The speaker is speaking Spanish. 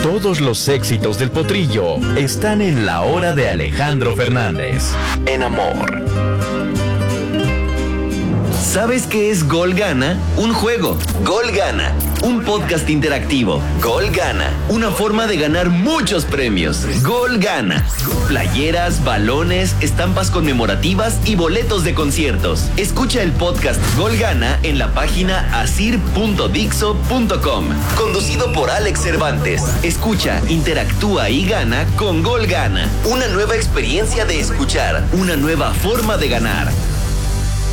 Todos los éxitos del potrillo están en La Hora de Alejandro Fernández, en Amor. ¿Sabes qué es Gol Gana? Un juego. Gol Gana. Un podcast interactivo. Gol Gana. Una forma de ganar muchos premios. Gol Gana. Playeras, balones, estampas conmemorativas y boletos de conciertos. Escucha el podcast Gol Gana en la página asir.dixo.com. Conducido por Alex Cervantes. Escucha, interactúa y gana con Gol Gana. Una nueva experiencia de escuchar. Una nueva forma de ganar.